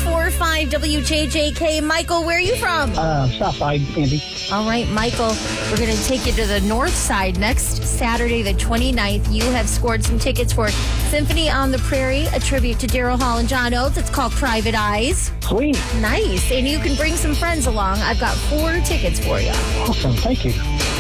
94.5 WJJK. Michael, where are you from? Southside, Andy. All right, Michael, we're going to take you to the north side next Saturday, the 29th. You have scored some tickets for Symphony on the Prairie, a tribute to Daryl Hall and John Oates. It's called Private Eyes. Sweet. Nice. And you can bring some friends along. I've got 4 tickets for you. Awesome. Thank you.